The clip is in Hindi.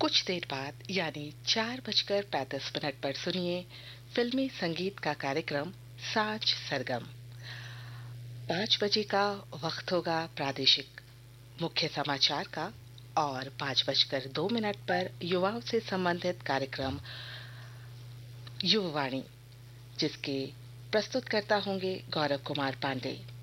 कुछ देर बाद यानी 4:35 पर सुनिए फिल्मी संगीत का कार्यक्रम साज सरगम। 5 बजे का वक्त होगा प्रादेशिक मुख्य समाचार का और 5:02 पर युवाओं से संबंधित कार्यक्रम युववाणी, जिसके प्रस्तुतकर्ता होंगे गौरव कुमार पांडे।